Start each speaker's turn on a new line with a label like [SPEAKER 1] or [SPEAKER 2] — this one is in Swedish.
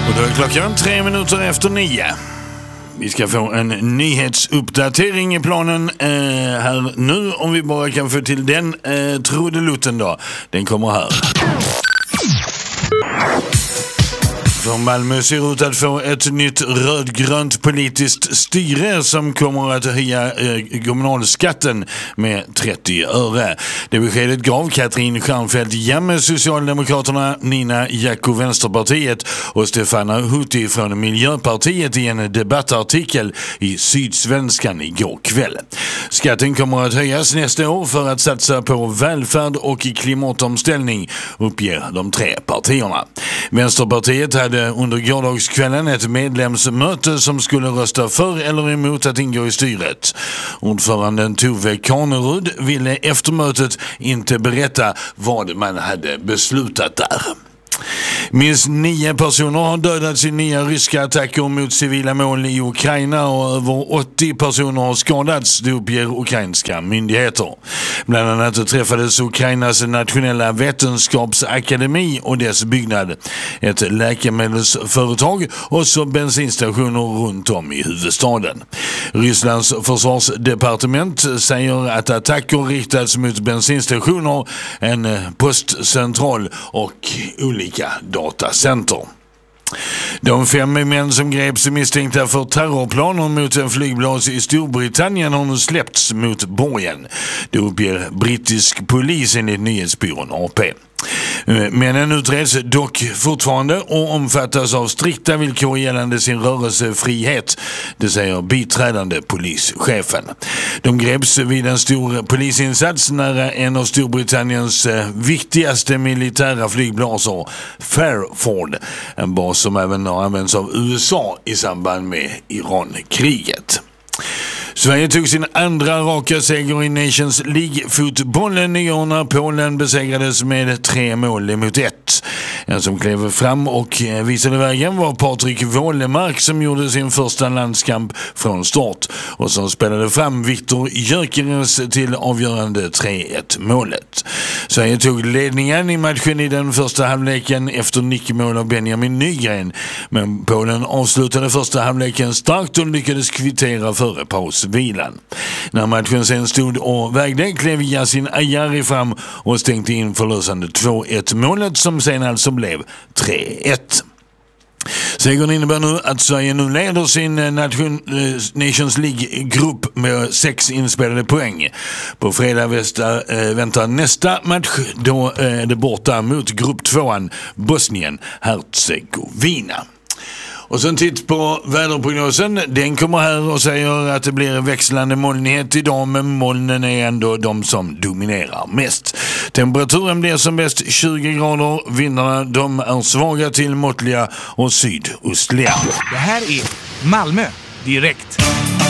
[SPEAKER 1] Och då är klockan 9:03. Vi ska få en nyhetsuppdatering i planen här nu, om vi bara kan få till den trudelutten då. Den kommer här. För Malmö ser ut att få ett nytt rödgrönt politiskt styre som kommer att höja kommunalskatten med 30 öre. Det beskedet gav Katrin Stjernfeldt Jammeh, Socialdemokraterna, Nina Jacko, Vänsterpartiet och Stefana Hutti från Miljöpartiet i en debattartikel i Sydsvenskan igår kväll. Skatten kommer att höjas nästa år för att satsa på välfärd och klimatomställning, uppger de tre partierna. Vänsterpartiet hade under gårdagskvällen ett medlemsmöte som skulle rösta för eller emot att ingå i styret. Ordföranden Tove Kanerud ville efter mötet inte berätta vad man hade beslutat där. Minst 9 personer har dödats i nya ryska attacker mot civila mål i Ukraina och över 80 personer har skadats, det uppger ukrainska myndigheter. Bland annat träffades Ukrainas nationella vetenskapsakademi och dess byggnad, ett läkemedelsföretag och så bensinstationer runt om i huvudstaden. Rysslands försvarsdepartement säger att attacker riktats mot bensinstationer, en postcentral och olika datacenter. De 5 män som greps misstänkta för terrorplaner mot en flygbas i Storbritannien har nu släppts mot borgen. Det uppger brittisk polis enligt nyhetsbyrån AP. Männen utreds dock fortfarande och omfattas av strikta villkor gällande sin rörelsefrihet, det säger biträdande polischefen. De greps vid en stor polisinsats nära en av Storbritanniens viktigaste militära flygbaser, Fairford, en bas som även har använts av USA i samband med Irankriget. Sverige tog sin andra raka seger i Nations League-fotbollen igår när Polen besegrades med 3-1. En som klev fram och visade vägen var Patrik Wålemark som gjorde sin första landskamp från start och som spelade fram Viktor Gyökeres till avgörande 3-1-målet. Sverige tog ledningen i matchen i den första halvleken efter nickmål av Benjamin Nygren, men Polen avslutade första halvleken starkt och lyckades kvittera före pausvilan. När matchen sen stod och vägde klev Yasin Ayari fram och stänkte in förlösande 2-1-målet som sen alltså blev 3-1. Segern innebär nu att Sverige nu leder sin Nations League-grupp med 6 inspelade poäng. På fredag väntar nästa match, då är det borta mot grupp 2, Bosnien-Herzegovina. Och sen titt på väderprognosen. Den kommer här och säger att det blir växlande molnighet idag, men molnen är ändå de som dominerar mest. Temperaturen blir som bäst 20 grader. Vindarna de är svaga till måttliga och sydostliga.
[SPEAKER 2] Det här är Malmö direkt.